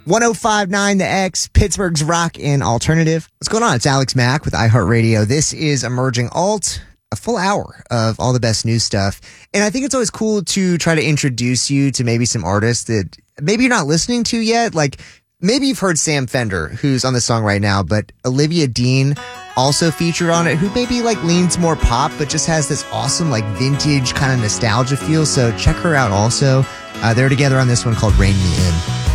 1059 The X, Pittsburgh's rock and alternative. What's going on? It's Alex Mack with iHeartRadio. This is Emerging Alt, a full hour of all the best new stuff. And I think it's always cool to try to introduce you to maybe some artists that maybe you're not listening to yet. Like maybe you've heard Sam Fender, who's on the song right now, but Olivia Dean also featured on it, who maybe like leans more pop, but just has this awesome like vintage kind of nostalgia feel. So check her out also. They're together on this one called Rain Me In.